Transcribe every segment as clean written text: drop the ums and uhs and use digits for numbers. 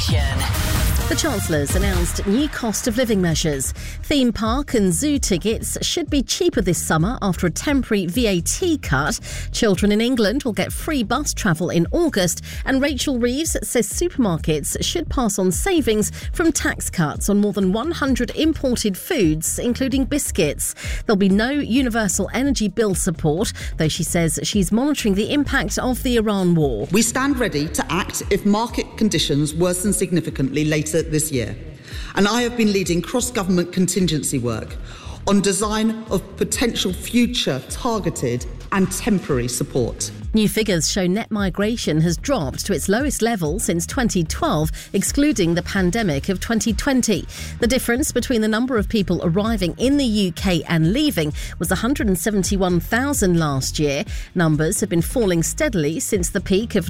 Nation. The Chancellor's announced new cost of living measures. Theme park and zoo tickets should be cheaper this summer after a temporary VAT cut. Children in England will get free bus travel in August. And Rachel Reeves says supermarkets should pass on savings from tax cuts on more than 100 imported foods, including biscuits. There'll be no universal energy bill support, though she says she's monitoring the impact of the Iran war. We stand ready to act if market conditions worsen significantly later this year. And I have been leading cross-government contingency work on design of potential future targeted and temporary support. New figures show net migration has dropped to its lowest level since 2012, excluding the pandemic of 2020. The difference between the number of people arriving in the UK and leaving was 171,000 last year. Numbers have been falling steadily since the peak of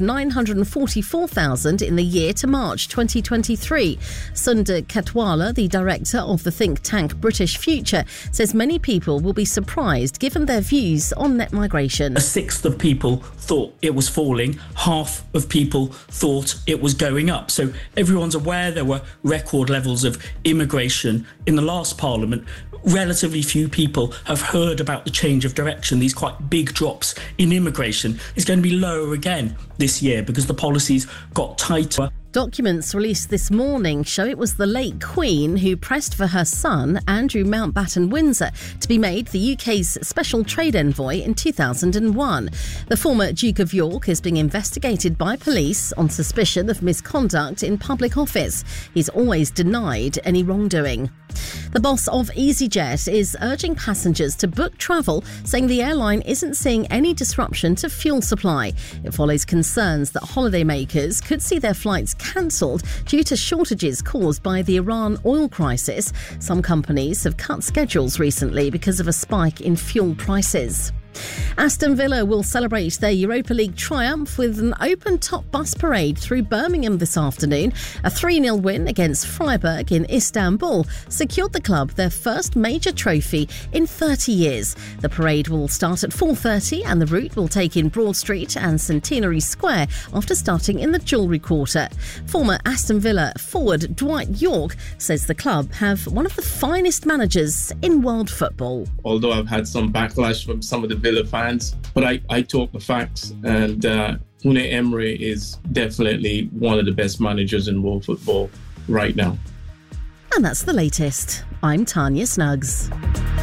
944,000 in the year to March 2023. Sundar Katwala, the director of the think tank British Future, says many people will be surprised given their views on net migration. A sixth of people thought it was falling, half of people thought it was going up. So everyone's aware there were record levels of immigration in the last Parliament. Relatively few people have heard about the change of direction. These quite big drops in immigration is going to be lower again this year because the policies got tighter. Documents released this morning show it was the late Queen who pressed for her son, Andrew Mountbatten Windsor, to be made the UK's Special Trade Envoy in 2001. The former Duke of York is being investigated by police on suspicion of misconduct in public office. He's always denied any wrongdoing. The boss of EasyJet is urging passengers to book travel, saying the airline isn't seeing any disruption to fuel supply. It follows concerns that holidaymakers could see their flights cancelled due to shortages caused by the Iran oil crisis. Some companies have cut schedules recently because of a spike in fuel prices. Aston Villa will celebrate their Europa League triumph with an open-top bus parade through Birmingham this afternoon. A 3-0 win against Freiburg in Istanbul secured the club their first major trophy in 30 years. The parade will start at 4:30 and the route will take in Broad Street and Centenary Square after starting in the Jewellery Quarter. Former Aston Villa forward Dwight Yorke says the club have one of the finest managers in world football. Although I've had some backlash from some of the Villa fans, but I talk the facts, and Unai Emery is definitely one of the best managers in world football right now. And that's the latest. I'm Tanya Snuggs.